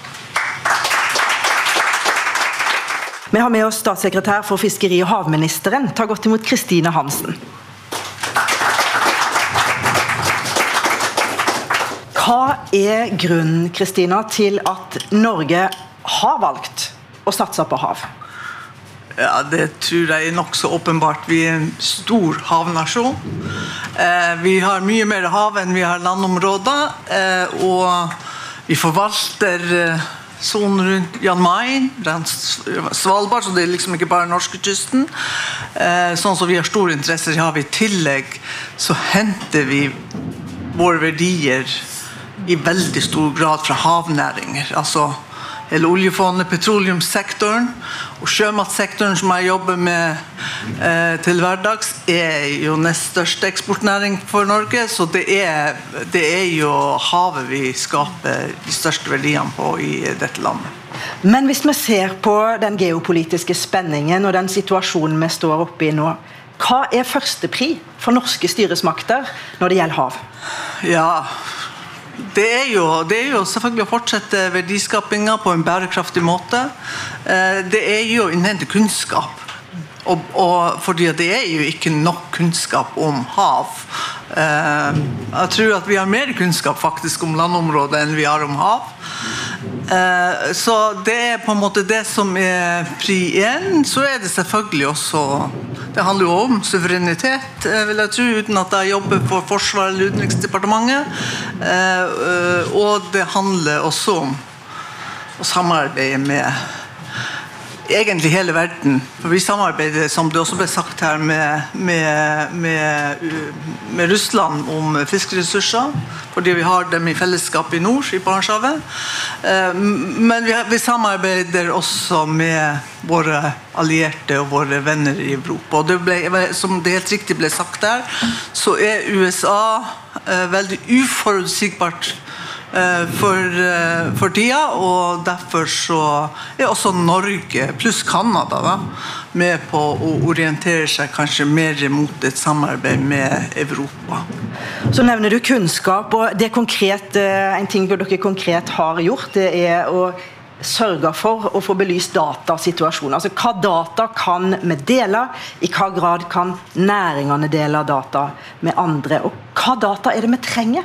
Vi har med oss statssekretær for fiskeri- og havministeren. Ta godt imot Kristine Hansen. Hva er grunnen, Kristina, til at Norge har valgt å satse på hav? Ja, det tror jeg er nok så åpenbart. Vi er en stor havnasjon. Eh, vi har mye mer hav enn vi har landområder, eh, og vi forvalter eh, sonen rundt Jan Mayen, Svalbard, så det er liksom ikke bare norskekysten. Eh, sånn som vi har store interesser i havet. I tillegg så henter vi våre verdier i veldig stor grad fra havnæringer. Altså hele oljefondet, petroleumssektoren og sjømatsektoren som jeg jobber med eh, til hverdags er jo nest største eksportnæring for Norge, så det er, det er jo havet vi skaper de største verdiene på i dette landet. Men hvis vi ser på den geopolitiske spenningen og den situasjonen vi står oppe i nå, hva er første pri for norske styresmakter når det gjelder hav? Ja, Det er, jo, det er jo selvfølgelig å fortsette verdiskapingen på en bærekraftig måte. Det er jo å innhente kunnskap. Og, og fordi det er jo ikke nok kunnskap om hav. Jeg tror at vi har mer kunnskap faktisk om landområdet enn vi har om hav. Så det er på en måte det som er pri én. Så er det selvfølgelig også, det handler jo om suverenitet, vil jeg tro, uten at jeg jobber for Forsvar eller Utenriksdepartementet. Og det handler også om å samarbeide med egentlig hele verden, for vi samarbeider, som det også ble sagt her, med, med, med, med Russland om fiskeressurser, fordi vi har dem i fellesskap i nord, i Barentshavet. Men vi, vi samarbeider også med våre allierte og våre venner i Europa. Og det ble, som det helt riktig ble sagt der, så er U S A veldig uforutsigbart For, for tida, og derfor så er også Norge pluss Kanada da, med på å orientere seg kanskje mer mot et samarbeid med Europa. Så nevner du kunnskap, og det er konkret, en ting dere konkret har gjort, det er å sørge for å få belyst datasituasjonen. Altså hva data kan vi dele, i hva grad kan næringene dele data med andre, og hva data er det vi trenger?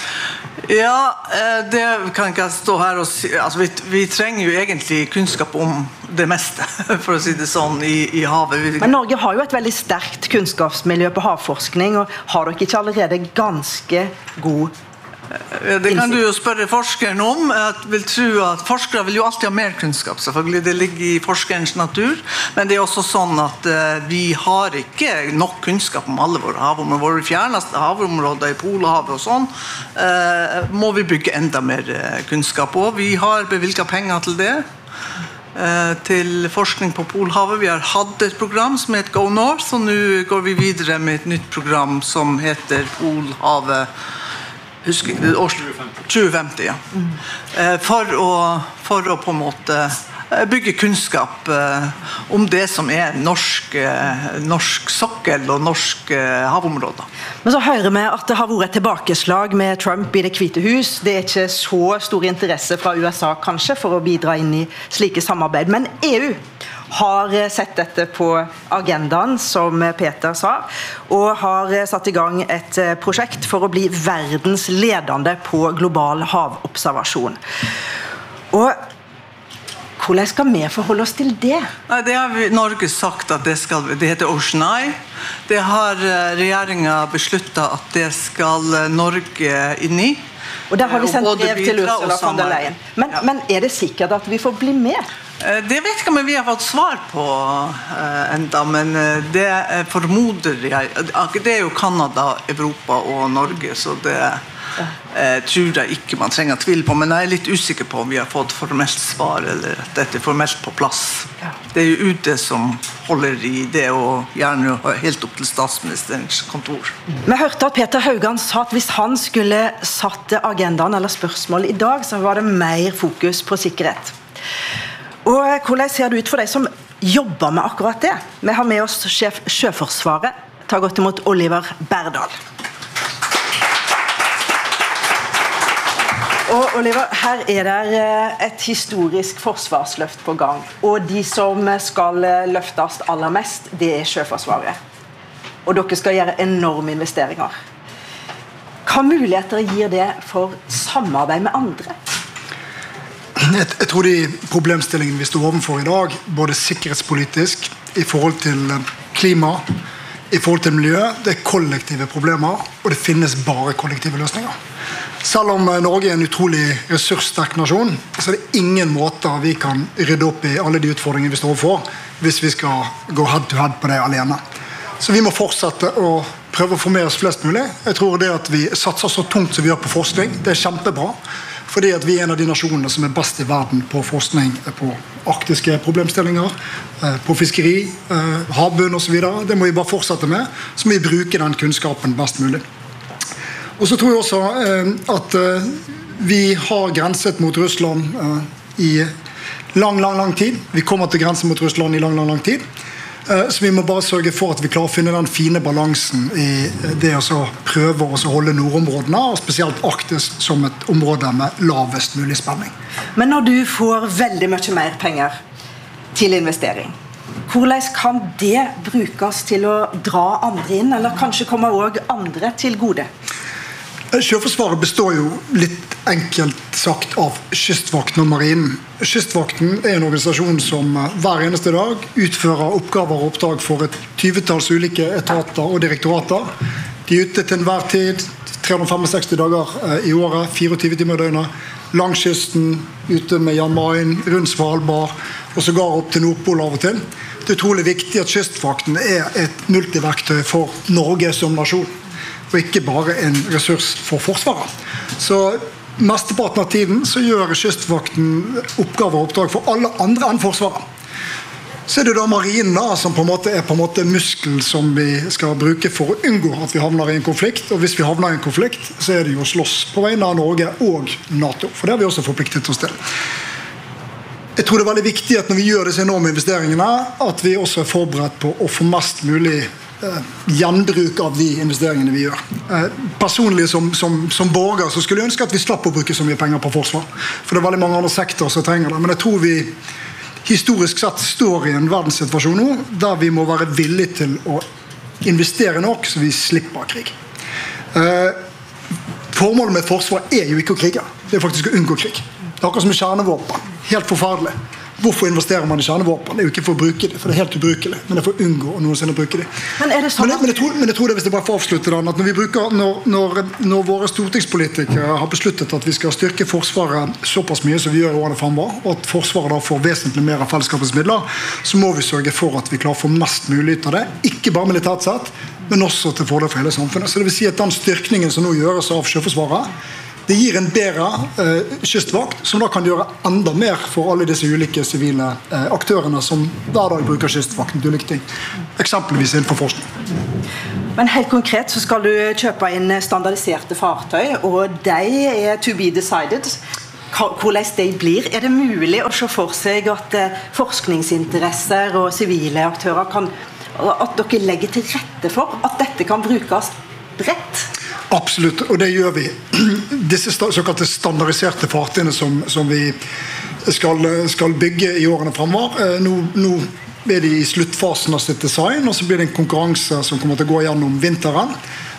Ja, det kan ikke jeg stå her og si. Altså, vi, vi trenger jo egentlig kunnskap om det meste, for å si det sånn, i, i havet. Men Norge har jo et veldig sterkt kunnskapsmiljø på havforskning, og har dere ikke allerede ganske god Det kan du jo spørre forskeren om. Jeg vil tro at forskere vil jo alltid ha mer kunnskap, selvfølgelig. Det ligger i forskerens natur. Men det er også sånn at uh, vi har ikke nok kunnskap om alle våre havområder. Våre fjerneste havområder i Polhavet og sånn, uh, må vi bygge enda mer uh, kunnskap på. Vi har bevilget penger til det. Uh, til forskning på Polhavet. Vi har hatt et program som heter Go North, og nå går vi videre med et nytt program som heter Polhavet Husk, tjue femti, ja. Mm. For, å, for å på en måte bygge kunnskap om det som er norsk, norsk sokkel og norsk havområder. Men så hører vi at det har vært et tilbakeslag med Trump i Det hvite hus. Det er ikke så stor interesse fra U S A kanskje for å bidra inn i slike samarbeid. Men E U har sett dette på agendaen, som Peter sa, og har satt i gang et prosjekt for å bli verdens ledende på global havobservasjon. Og hvordan skal vi forholde oss til det? Nei, det har vi, Norge sagt at det skal, det heter Ocean Eye. Det har regjeringen besluttet at det skal Norge inn i. Og der har vi sendt brev til Ursula von der Leyen. Men, ja. men er det sikkert at vi får bli med? Det vet ikke om vi har fått svar på uh, enda, men det formoder jeg. Det er jo Kanada, Europa og Norge, så det uh, tror jeg ikke man trenger tvil på. Men jeg er litt usikker på om vi har fått formelt svar, eller at dette er formelt på plass. Ja. Det er jo U D som holder i det, og gjerne helt opp til statsministerens kontor. Vi hørte at Peter Haugan sa at hvis han skulle satt agendaen eller spørsmål i dag, så var det mer fokus på sikkerhet. Og hvordan ser det ut for deg som jobber med akkurat det? Vi har med oss sjef Sjøforsvaret. Ta godt imot Oliver Berdal. Og Oliver, her er det et historisk forsvarsløft på gang. Og de som skal løftes aller mest, det er Sjøforsvaret. Og dere skal gjøre enorme investeringer. Hva muligheter gir det for samarbeid med andre? Jeg, jeg tror de problemstillingene vi står overfor i dag, både sikkerhetspolitisk, i forhold til klima, i forhold til miljø, det er kollektive problemer, og det finnes bare kollektive løsninger. Selv om Norge er en utrolig ressurssterk nasjon, så er det ingen måter vi kan rydde opp i alle de utfordringene vi står overfor, hvis vi skal gå head to head på det alene. Så vi må fortsette å prøve å få med oss flest mulig. Jeg tror det at vi satser så tungt som vi gjør på forskning, det er kjempebra. Fordi at vi er en av de nasjonene som er best i verden på forskning på arktiske problemstillinger, på fiskeri, havbunn og så videre. Det må vi bare fortsette med, så må vi bruke den kunnskapen best mulig. Og så tror jeg også at vi har grenset mot Russland i lang, lang, lang tid. Vi kommer til grensen mot Russland i lang, lang, lang tid. Så vi må bare sørge for at vi klarer å finne den fine balansen i det å prøve å holde nordområdene, og spesielt Arktis som et område med lavest mulig spenning. Men når du får veldig mye mer penger til investering, hvordan kan det brukes til å dra andre inn, eller kanskje komme også andre til gode? Sjøforsvaret består jo litt enkelt sagt av Kystvakten og Marinen. Kystvakten er en organisasjon som hver eneste dag utfører oppgaver og oppdrag for et tyvetalls ulike etater og direktorater. De er ute til enhver tid, tre hundre sekstifem dager i året, tjuefire timer i døgnet, langs kysten, ute med Jan Mayen, rundt Svalbard, og så går opp til Nordpol av og til. Det er utrolig viktig at Kystvakten er et multiverktøy for Norge som nasjon, og ikke bare en ressurs for Forsvaret. Så mesteparten av tiden så gjør Kystvakten oppgaver og oppdrag for alle andre enn Forsvaret. Så er det da Marinen da, som på en måte er på en måte muskelen som vi skal bruke for å unngå at vi havner i en konflikt, og hvis vi havner i en konflikt, så er det jo å slåss på vegne av Norge og NATO, for det har vi også forpliktet oss til. Jeg tror det er veldig viktig at når vi gjør disse enorme investeringene, at vi også er forberedt på å få mest mulig eh, gjenbruk av de investeringene vi gjør. Eh, personlig som, som, som borger så skulle jeg ønske at vi slapp å bruke så mye penger på forsvar, for det er veldig mange andre sektorer som trenger det, men jeg tror vi historisk sett står i en verdenssituasjon nå, der vi må være villige til å investere nok, så vi slipper krig. Eh, formålet med et forsvar er jo ikke å krige, det er faktisk å unngå krig. Det er akkurat som med kjernevåpen, helt forferdelig. Hvorfor investerer man i kjernevåpen? Det er jo ikke for å bruke det, for det er helt ubrukelig, men det er for å unngå å noensinne bruke det. Men er det sånn men, men, jeg tror, men jeg tror det, hvis det bare får avslutte den, at når, vi bruker, når, når, når våre stortingspolitikere har besluttet at vi skal styrke Forsvaret såpass mye som vi gjør i årene fremover, og at Forsvaret da får vesentlig mer av fellesskapets midler, så må vi sørge for at vi klarer å få mest mulig ut av det, ikke bare militært sett, men også til fordel for hele samfunnet. Så det vil si at den styrkningen som nå gjøres av Sjøforsvaret, det gir en bedre eh, kystvakt, som da kan gjøre enda mer for alle disse ulike sivile eh, aktørene som hver dag bruker kystvakten til ulike ting. Eksempelvis innenfor forskning. Men helt konkret så skal du kjøpe inn standardiserte fartøy, og de er to be decided. Hvordan de blir? Er det mulig å se for seg at eh, forskningsinteresser og sivile aktører kan, at dere legger til rette for at dette kan brukes bredt? Absolutt, og det gjør vi. Disse såkalte standardiserte fartøyene som, som vi skal, skal bygge i årene fremover, nå, nå er de i sluttfasen av sitt design, og så blir det en konkurranse som kommer til å gå gjennom vinteren.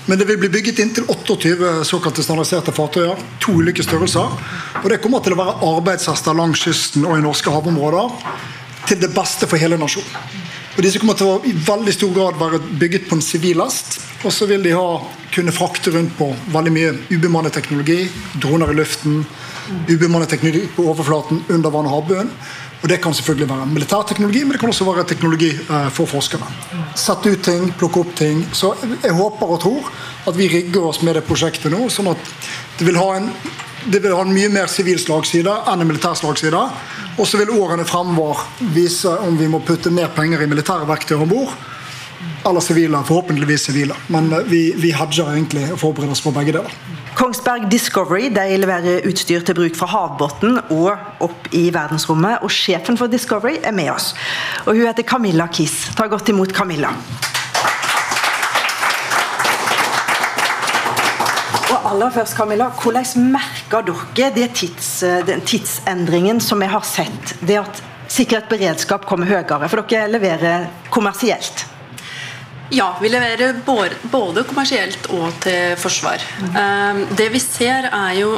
Men det vil bli bygget inntil tjueåtte såkalte standardiserte fartøyer, to ulike størrelser. Og det kommer til å være arbeidshester langs kysten og i norske havområder til det beste for hele nasjonen. Og disse kommer til å i veldig stor grad være bygget på en sivil last, og så vil de ha, kunne frakte rundt på veldig mye ubemannet teknologi, droner i luften, ubemannet teknologi på overflaten, under vann og havbunnen. Og det kan selvfølgelig være militærteknologi, men det kan også være teknologi eh, for forskere. Sette ut ting, plukke opp ting. Så jeg håper og tror at vi rigger oss med det prosjektet nå, sånn at det vil ha en, det vil ha en mye mer sivil slagside enn en militær slagside. Og så vil årene fremover vise om vi må putte mer penger i militære verktøy ombord, eller sivile, forhåpentligvis sivile. Men vi, vi hedger egentlig og forbereder oss på begge deler. Kongsberg Discovery de leverer utstyr til bruk fra havbotten og opp i verdensrommet, og sjefen for Discovery er med oss. Og hun heter Camilla Kiss. Ta godt imot Camilla. Og aller først, Camilla, hvordan merker dere det tids, den tidsendringen som vi har sett? Det at sikkerhetsberedskap kommer høyere, for dere leverer kommersielt. Ja, vi leverer både kommersielt og til forsvar. Det vi ser er jo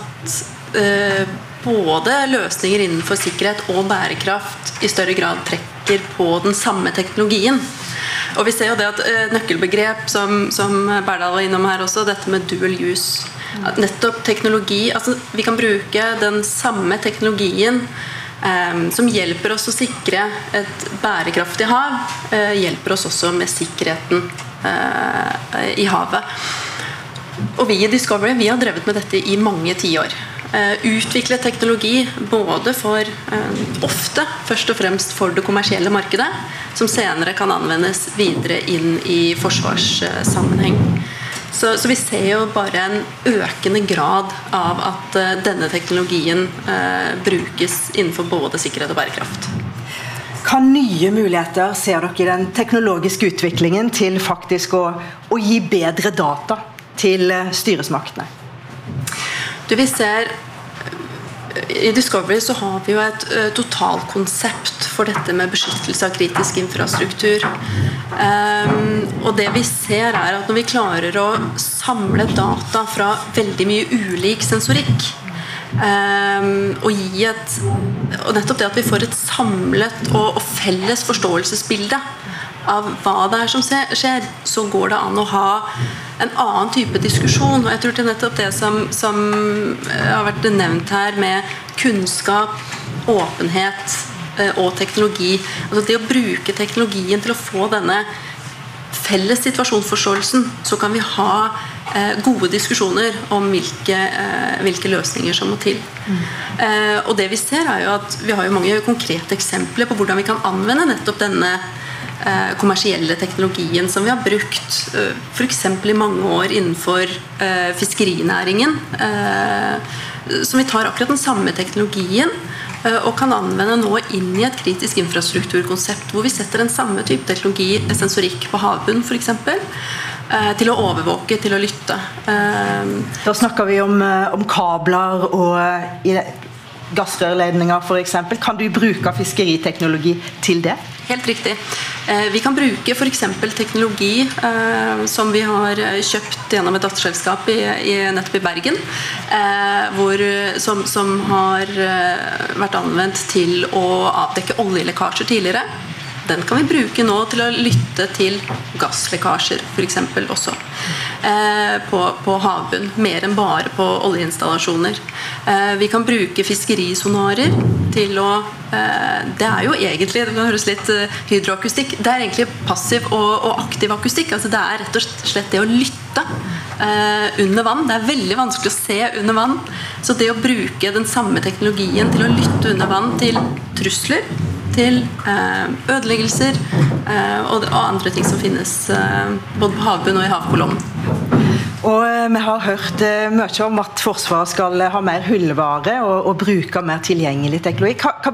at både løsninger innenfor sikkerhet og bærekraft i større grad trekker på den samme teknologien. Og vi ser jo det at nøkkelbegrep som, som Berdal var innom her også, dette med dual use. At nettopp teknologi, altså vi kan bruke den samme teknologien Um, som hjelper oss å sikre et bærekraftig hav, uh, hjelper oss også med sikkerheten uh, i havet. Og vi i Discovery vi har drevet med dette i mange tiår. Uh, utvikle teknologi både for uh, ofte, først og fremst for det kommersielle markedet, som senere kan anvendes videre inn i forsvarssammenheng. Så, så vi ser jo bare en økende grad av at uh, denne teknologien uh, brukes innenfor både sikkerhet og bærekraft. Hva nye muligheter ser dere i den teknologiske utviklingen til faktisk å, å gi bedre data til uh, styresmaktene? Du, vi ser I Discovery så har vi jo et uh, totalkonsept for dette med beskyttelse av kritisk infrastruktur. Um, og det vi ser er at når vi klarer å samle data fra veldig mye ulik sensorikk, um, og gi et, og nettopp det at vi får et samlet og, og felles forståelsesbilde av hva det er som skjer, så går det an å ha en annen type diskusjon. Og jeg tror det er nettopp det som, som har vært nevnt her med kunnskap, åpenhet og teknologi. Altså det å bruke teknologien til å få denne felles situasjonsforståelsen, så kan vi ha eh, gode diskusjoner om hvilke, eh, hvilke løsninger som må til. Mm. Eh, og det vi ser er jo at vi har jo mange konkrete eksempler på hvordan vi kan anvende nettopp denne eh, kommersielle teknologien som vi har brukt eh, for eksempel i mange år innenfor eh, fiskerinæringen, eh, som vi tar akkurat den samme teknologien og kan anvende nå inn i et kritisk infrastrukturkonsept hvor vi setter den samme type teknologi, sensorikk på havbunnen for eksempel, til å overvåke, til å lytte. Da snakker vi om, om kabler og gassrørledninger for eksempel. Kan du bruke fiskeriteknologi til det? Helt riktig. Vi kan bruke for eksempel teknologi eh, som vi har kjøpt gjennom et datterselskap i, i, nettopp i Bergen, eh, hvor, som, som har vært anvendt til å avdekke oljelekkasjer tidligere. Den kan vi bruke nå til å lytte til gasslekkasjer for eksempel også eh, på, på havbunn, mer enn bare på oljeinstallasjoner. Eh, vi kan bruke fiskerisonarer til å, eh, det er jo egentlig, det kan høres litt uh, hydroakustikk, det er egentlig passiv og, og aktiv akustikk, altså det er rett og slett det å lytte eh, under vann, det er veldig vanskelig å se under vann, så det å bruke den samme teknologien til å lytte under vann til trusler, til eh, ødeleggelser eh, og, og andre ting som finnes eh, både på havbunn og i havkolonn. Og eh, vi har hørt eh, mye om at Forsvaret skal ha mer hullvare og, og bruke mer tilgjengelig teknologi. Hva, hva